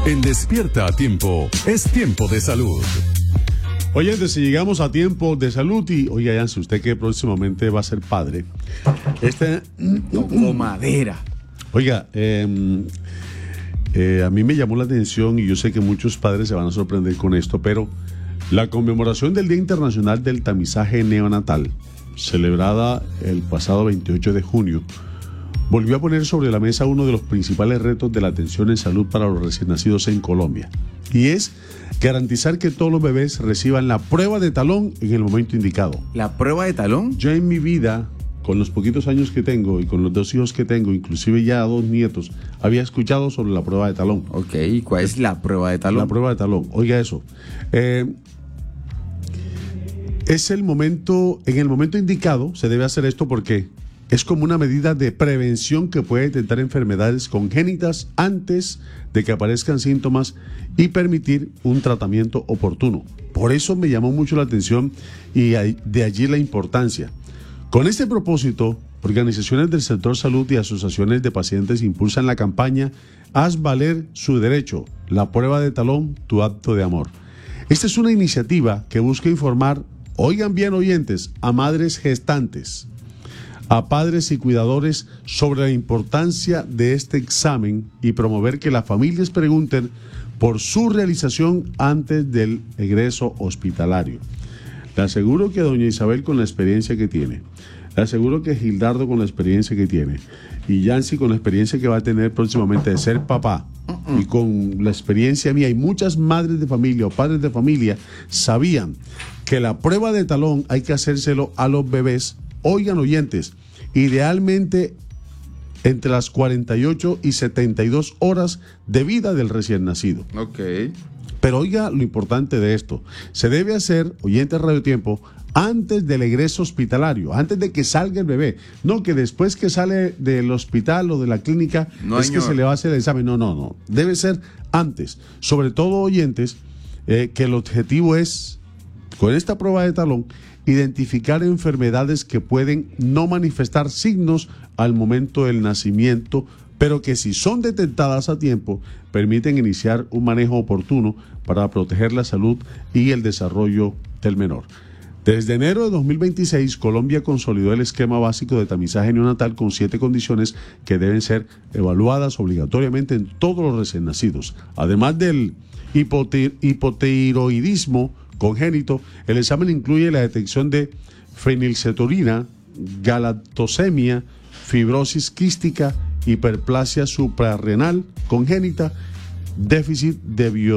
En Despierta a Tiempo, es tiempo de salud. Oye, si llegamos a tiempo de salud y, oiga, Yancy, usted que próximamente va a ser padre. Tocó madera. Oiga, a mí me llamó la atención y yo sé que muchos padres se van a sorprender con esto, pero la conmemoración del Día Internacional del Tamizaje Neonatal, celebrada el pasado 28 de junio, volvió a poner sobre la mesa uno de los principales retos de la atención en salud para los recién nacidos en Colombia, y es garantizar que todos los bebés reciban la prueba de talón en el momento indicado. ¿La prueba de talón? Yo en mi vida, con los poquitos años que tengo y con los 2 hijos que tengo, inclusive ya 2 nietos, había escuchado sobre la prueba de talón. Ok, ¿y cuál es la prueba de talón? La prueba de talón, oiga eso. Es el momento, en el momento indicado se debe hacer esto porque es como una medida de prevención que puede detectar enfermedades congénitas antes de que aparezcan síntomas y permitir un tratamiento oportuno. Por eso me llamó mucho la atención y de allí la importancia. Con este propósito, organizaciones del sector salud y asociaciones de pacientes impulsan la campaña Haz valer su derecho, la prueba de talón, tu acto de amor. Esta es una iniciativa que busca informar, oigan bien oyentes, a madres gestantes, a padres y cuidadores sobre la importancia de este examen y promover que las familias pregunten por su realización antes del egreso hospitalario. Le aseguro que doña Isabel con la experiencia que tiene, le aseguro que Gildardo con la experiencia que tiene y Yancy con la experiencia que va a tener próximamente de ser papá y con la experiencia mía y muchas madres de familia o padres de familia sabían que la prueba de talón hay que hacérselo a los bebés. Oigan oyentes, idealmente entre las 48 y 72 horas de vida del recién nacido. Ok. Pero oiga lo importante de esto, se debe hacer, oyentes Radio Tiempo, antes del egreso hospitalario, antes de que salga el bebé. No que después que sale del hospital o de la clínica que se le va a hacer el examen. No. Debe ser antes. Sobre todo, oyentes, que el objetivo es, con esta prueba de talón, identificar enfermedades que pueden no manifestar signos al momento del nacimiento, pero que si son detectadas a tiempo, permiten iniciar un manejo oportuno para proteger la salud y el desarrollo del menor. Desde enero de 2026, Colombia consolidó el esquema básico de tamizaje neonatal con 7 condiciones que deben ser evaluadas obligatoriamente en todos los recién nacidos. Además del hipotiroidismo congénito, el examen incluye la detección de fenilcetonina, galactosemia, fibrosis quística, hiperplasia suprarrenal congénita, déficit de